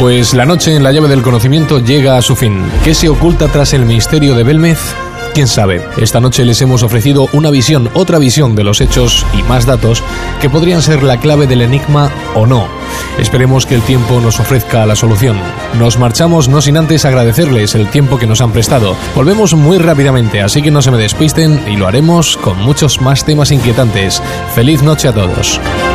Pues la noche en la llave del conocimiento llega a su fin. ¿Qué se oculta tras el misterio de Belmez? ¿Quién sabe? Esta noche les hemos ofrecido una visión, otra visión de los hechos y más datos que podrían ser la clave del enigma o no. Esperemos que el tiempo nos ofrezca la solución. Nos marchamos no sin antes agradecerles el tiempo que nos han prestado. Volvemos muy rápidamente, así que no se me despisten y lo haremos con muchos más temas inquietantes. ¡Feliz noche a todos!